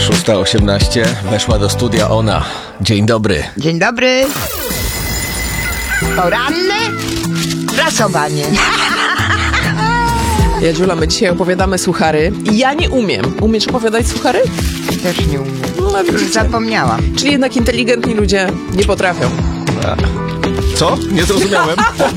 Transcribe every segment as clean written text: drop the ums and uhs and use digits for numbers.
6:18. Weszła do studia ona. Dzień dobry. Dzień dobry. Poranne prasowanie. Jadziula, my dzisiaj opowiadamy suchary. Ja nie umiem. Umiesz opowiadać suchary? Też nie umiem. No, Już widzicie. zapomniałam. Czyli jednak inteligentni ludzie nie potrafią. Co? Nie zrozumiałem.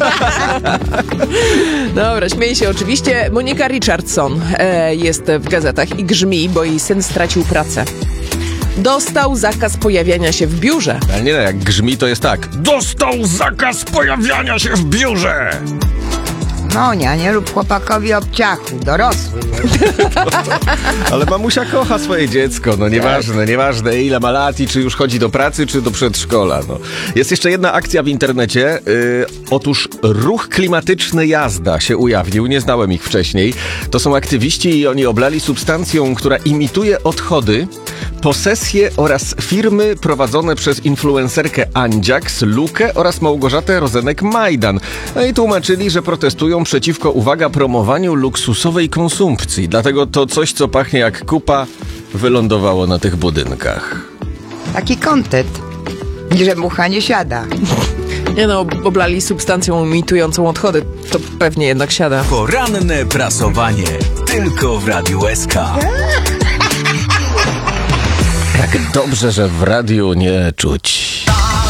Dobra, śmiej się oczywiście. Monika Richardson jest w gazetach i grzmi, bo jej syn stracił pracę. Dostał zakaz pojawiania się w biurze. Ale nie, jak grzmi to jest tak. Dostał zakaz pojawiania się w biurze. Monia, nie rób chłopakowi obciachu, dorosły. Ale mamusia kocha swoje dziecko, no nieważne ile ma lat i czy już chodzi do pracy, czy do przedszkola. No. Jest jeszcze jedna akcja w internecie. Otóż ruch klimatyczny Jazda się ujawnił, nie znałem ich wcześniej. To są aktywiści i oni oblali substancją, która imituje odchody, posesje oraz firmy prowadzone przez influencerkę Andziaks, Lukę oraz Małgorzatę Rozenek-Majdan. No i tłumaczyli, że protestują przeciwko, uwaga, promowaniu luksusowej konsumpcji. Dlatego to coś, co pachnie jak kupa, wylądowało na tych budynkach. Taki kontent, że mucha nie siada. Nie no, oblali substancją imitującą odchody. To pewnie jednak siada. Poranne prasowanie. Tylko w Radiu SK. Jak dobrze, że w radiu nie czuć.